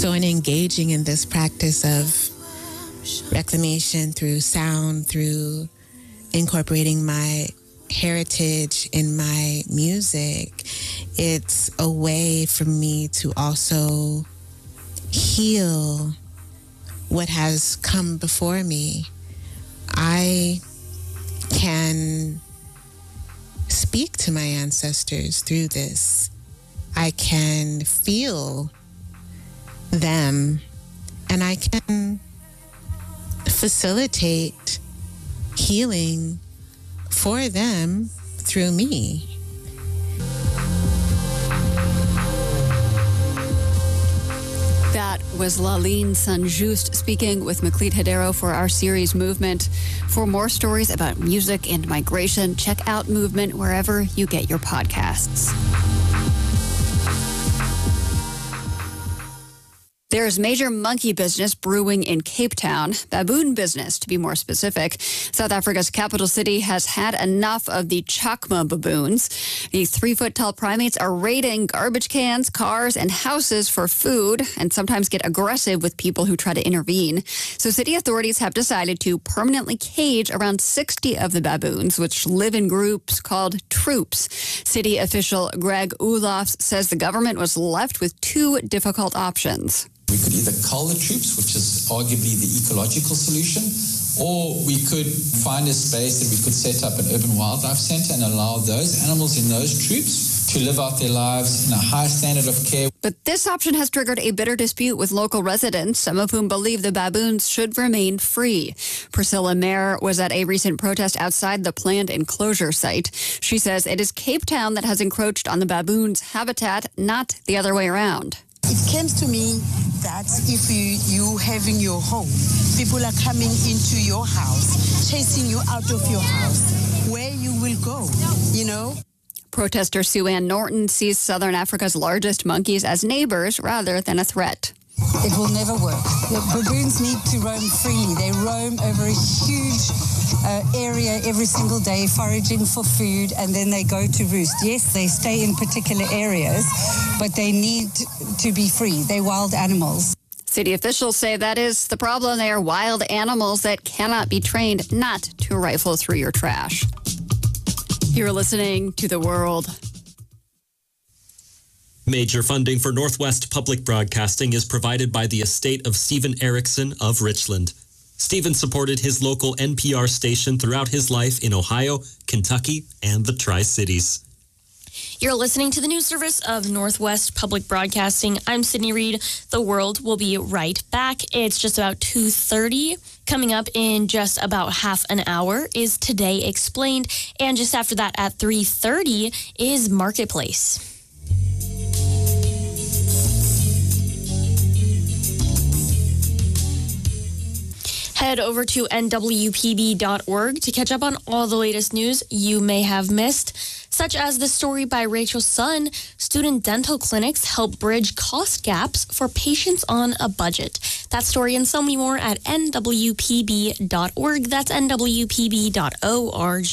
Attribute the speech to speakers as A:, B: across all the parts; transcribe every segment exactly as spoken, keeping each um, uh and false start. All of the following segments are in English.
A: So in engaging in this practice of reclamation through sound, through incorporating my heritage in my music, it's a way for me to also heal what has come before me. I can speak to my ancestors through this. I can feel them, and I can facilitate healing for them through me.
B: That was Laline St-Juste speaking with Macleod Hedero for our series Movement. For more stories about music and migration, check out Movement wherever you get your podcasts. There's major monkey business brewing in Cape Town, baboon business to be more specific. South Africa's capital city has had enough of the chacma baboons. These three-foot-tall primates are raiding garbage cans, cars, and houses for food and sometimes get aggressive with people who try to intervene. So city authorities have decided to permanently cage around sixty of the baboons, which live in groups called troops. City official Greg Olofs says the government was left with two difficult options.
C: We could either cull the troops, which is arguably the ecological solution, or we could find a space that we could set up an urban wildlife centre and allow those animals in those troops to live out their lives in a high standard of care.
B: But this option has triggered a bitter dispute with local residents, some of whom believe the baboons should remain free. Priscilla Mayer was at a recent protest outside the planned enclosure site. She says it is Cape Town that has encroached on the baboons' habitat, not the other way around.
D: It comes to me that if you, you having your home, people are coming into your house, chasing you out of your house, where you will go, you know?
B: Protester Sue Ann Norton sees Southern Africa's largest monkeys as neighbors rather than a threat.
E: It will never work. The baboons need to roam freely. They roam over a huge uh, area every single day, foraging for food, and then they go to roost. Yes, they stay in particular areas, but they need to be free. They're wild animals.
B: City officials say that is the problem. They are wild animals that cannot be trained not to rifle through your trash. You're listening to The World.
F: Major funding for Northwest Public Broadcasting is provided by the estate of Stephen Erickson of Richland. Stephen supported his local N P R station throughout his life in Ohio, Kentucky, and the Tri-Cities.
G: You're listening to the news service of Northwest Public Broadcasting. I'm Sydney Reed. The World will be right back. It's just about two thirty. Coming up in just about half an hour is Today Explained. And just after that at three thirty is Marketplace. Head over to N W P B dot org to catch up on all the latest news you may have missed, such as the story by Rachel Sun. Student dental clinics help bridge cost gaps for patients on a budget. That story and so many more at N W P B dot org. That's N W P B dot org.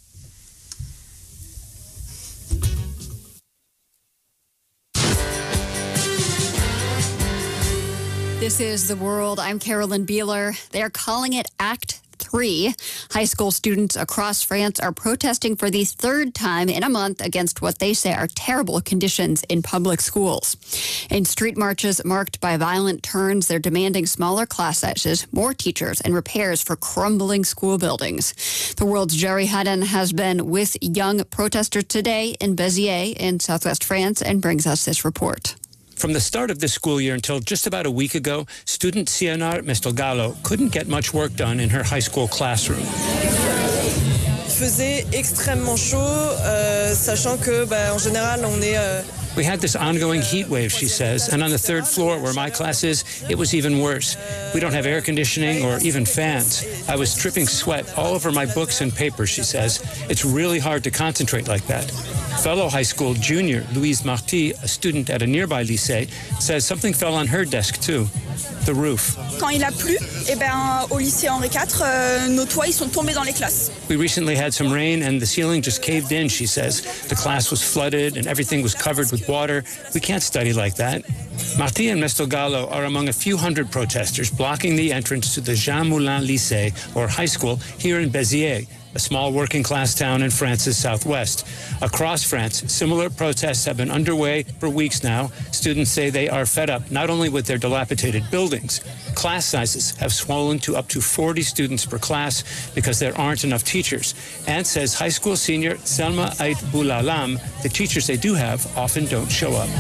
B: This is The World. I'm Carolyn Beeler. They are calling it Act Three. High school students across France are protesting for the third time in a month against what they say are terrible conditions in public schools. In street marches marked by violent turns, they're demanding smaller class sizes, more teachers, and repairs for crumbling school buildings. The World's Jerry Hudden has been with young protesters today in Béziers in southwest France and brings us this report.
H: From the start of this school year until just about a week ago, student Siena Mestelgallo couldn't get much work done in her high school classroom.
I: Il faisait extrêmement chaud, euh, sachant que, bah, en général, on est... Euh...
H: We had this ongoing heat wave, she says, and on the third floor where my class is, it was even worse. We don't have air conditioning or even fans. I was dripping sweat all over my books and papers, she says. It's really hard to concentrate like that. Fellow high school junior Louise Marty, a student at a nearby lycée, says something fell on her desk too, the roof.
J: Quand il a plu, eh ben, au lycée Henri quatre, euh, nos toits ils sont tombés dans les classes.
H: We recently had some rain and the ceiling just caved in, she says. The class was flooded and everything was covered with water. We can't study like that. Marty and Mestogallo are among a few hundred protesters blocking the entrance to the Jean Moulin Lycée, or high school, here in Béziers, a small working-class town in France's southwest. Across France, similar protests have been underway for weeks now. Students say they are fed up not only with their dilapidated buildings. Class sizes have swollen to up to forty students per class because there aren't enough teachers. And says high school senior Selma Ait Boulalam, the teachers they do have often don't show up.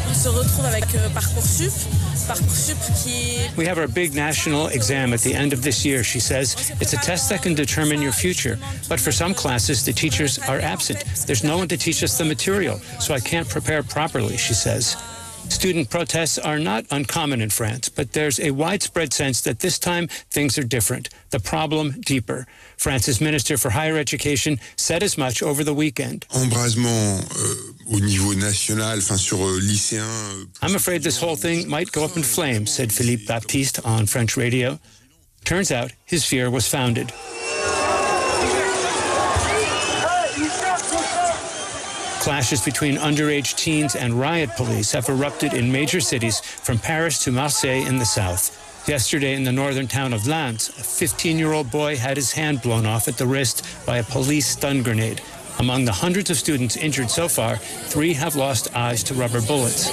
H: We have our big national exam at the end of this year, she says. It's a test that can determine your future. But for some classes, the teachers are absent. There's no one to teach us the material, so I can't prepare properly, she says. Student protests are not uncommon in France, but there's a widespread sense that this time things are different, the problem deeper. France's Minister for Higher Education said as much over the weekend.
K: Embrasement euh, au niveau national, enfin sur euh, lycéens.
H: I'm afraid this whole thing might go up in flames, said Philippe Baptiste on French radio. Turns out his fear was founded. Clashes between underage teens and riot police have erupted in major cities from Paris to Marseille in the south. Yesterday in the northern town of Lens, a fifteen-year-old boy had his hand blown off at the wrist by a police stun grenade. Among the hundreds of students injured so far, three have lost eyes to rubber bullets.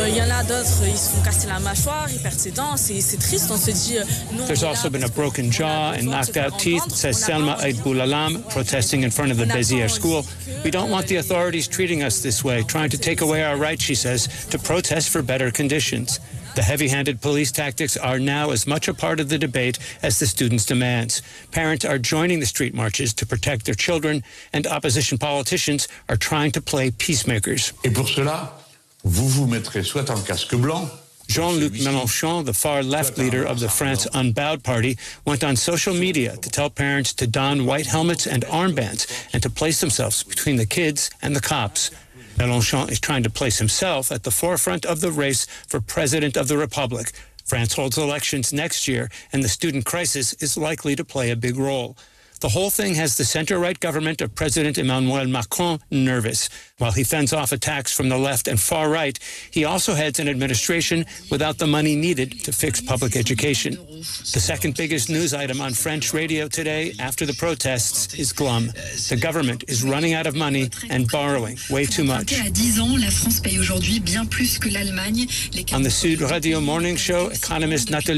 H: There's also been a broken jaw and knocked out teeth, says Selma Ait Boulalam, protesting in front of the Béziers school. We don't want the authorities treating us this way, trying to take away our right, she says, to protest for better conditions. The heavy-handed police tactics are now as much a part of the debate as the students' demands. Parents are joining the street marches to protect their children, and opposition politicians are trying to play peacemakers.
L: Et pour cela, vous vous mettrez soit un casque blanc.
H: Jean-Luc Mélenchon, the far-left leader of the France Unbowed Party, went on social media to tell parents to don white helmets and armbands and to place themselves between the kids and the cops. Mélenchon is trying to place himself at the forefront of the race for president of the Republic. France holds elections next year, and the student crisis is likely to play a big role. The whole thing has the center-right government of President Emmanuel Macron nervous. While he fends off attacks from the left and far right, he also heads an administration without the money needed to fix public education. The second biggest news item on French radio today after the protests is glum. The government is running out of money and borrowing way too much. On the Sud Radio Morning Show, economist Nathalie